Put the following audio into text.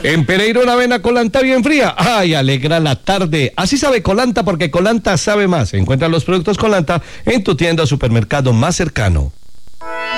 En Pereira una avena Colanta bien fría. ¡Ay, alegra la tarde! Así sabe Colanta porque Colanta sabe más. Encuentra los productos Colanta en tu tienda o supermercado más cercano.